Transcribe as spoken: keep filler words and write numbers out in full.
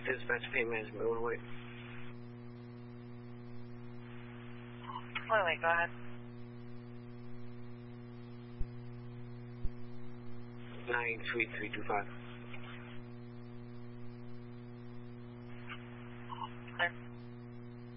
Dispatch pain management, one oh eight. one oh eight, go ahead. nine two eight three two five.